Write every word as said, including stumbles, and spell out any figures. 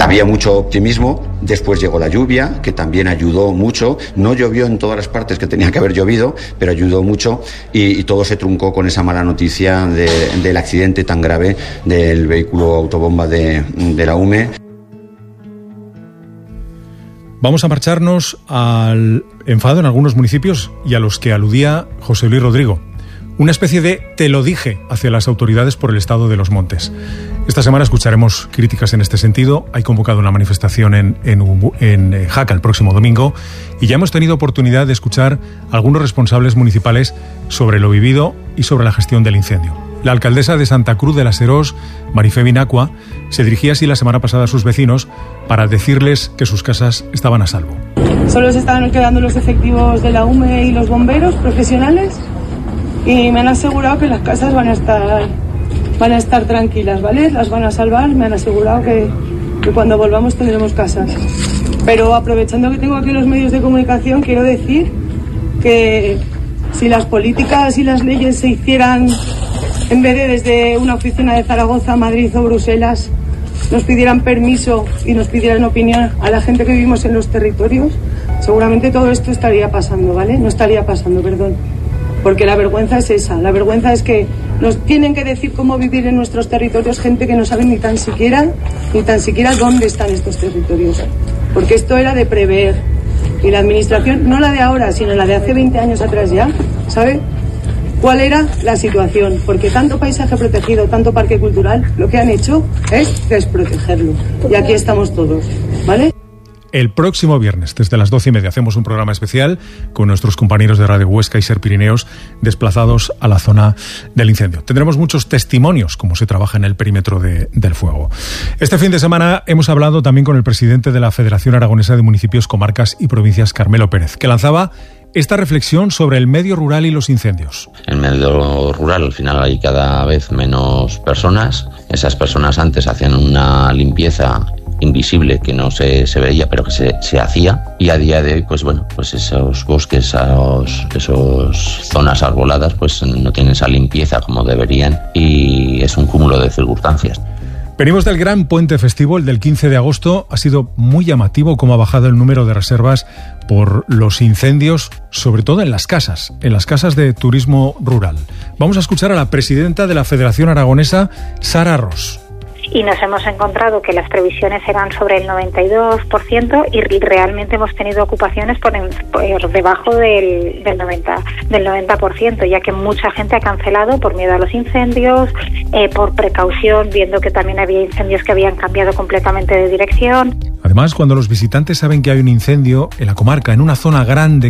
Había mucho optimismo, después llegó la lluvia, que también ayudó mucho. No llovió en todas las partes que tenía que haber llovido, pero ayudó mucho y, y todo se truncó con esa mala noticia de, del accidente tan grave del vehículo autobomba de, de la U M E. Vamos a marcharnos al enfado en algunos municipios y a los que aludía José Luis Rodrigo. Una especie de te lo dije hacia las autoridades por el estado de los montes. Esta semana escucharemos críticas en este sentido. Hay convocado una manifestación en, en, en Jaca el próximo domingo y ya hemos tenido oportunidad de escuchar a algunos responsables municipales sobre lo vivido y sobre la gestión del incendio. La alcaldesa de Santa Cruz de la Serós, Marifé Binacua, se dirigía así la semana pasada a sus vecinos para decirles que sus casas estaban a salvo. Solo se estaban quedando los efectivos de la U M E y los bomberos profesionales y me han asegurado que las casas van a estar van a estar tranquilas, ¿vale? Las van a salvar, me han asegurado que, que cuando volvamos tendremos casas. Pero aprovechando que tengo aquí los medios de comunicación, quiero decir que si las políticas y las leyes se hicieran en vez de desde una oficina de Zaragoza, Madrid o Bruselas, nos pidieran permiso y nos pidieran opinión a la gente que vivimos en los territorios, seguramente todo esto estaría pasando, ¿vale? No estaría pasando, perdón. Porque la vergüenza es esa, la vergüenza es que nos tienen que decir cómo vivir en nuestros territorios gente que no sabe ni tan siquiera, ni tan siquiera dónde están estos territorios. Porque esto era de prever. Y la administración, no la de ahora, sino la de hace veinte años atrás ya, ¿sabe cuál era la situación? Porque tanto paisaje protegido, tanto parque cultural, lo que han hecho es desprotegerlo. Y aquí estamos todos, ¿vale? El próximo viernes, desde las doce y media, hacemos un programa especial con nuestros compañeros de Radio Huesca y Ser Pirineos desplazados a la zona del incendio. Tendremos muchos testimonios cómo se trabaja en el perímetro de, del fuego. Este fin de semana hemos hablado también con el presidente de la Federación Aragonesa de Municipios, Comarcas y Provincias, Carmelo Pérez, que lanzaba esta reflexión sobre el medio rural y los incendios. En el medio rural al final hay cada vez menos personas. Esas personas antes hacían una limpieza invisible que no se, se veía pero que se, se hacía, y a día de hoy pues bueno, pues esos bosques, esos, esos zonas arboladas pues no tienen esa limpieza como deberían y es un cúmulo de circunstancias. Venimos del gran puente festivo, el del quince de agosto. Ha sido muy llamativo cómo ha bajado el número de reservas por los incendios, sobre todo en las casas, en las casas de turismo rural. Vamos a escuchar a la presidenta de la Federación Aragonesa, Sara Ros. Y nos hemos encontrado que las previsiones eran sobre el noventa y dos por ciento y realmente hemos tenido ocupaciones por, en, por debajo del, del, noventa, del noventa por ciento, ya que mucha gente ha cancelado por miedo a los incendios, eh, por precaución, viendo que también había incendios que habían cambiado completamente de dirección. Además, cuando los visitantes saben que hay un incendio en la comarca, en una zona grande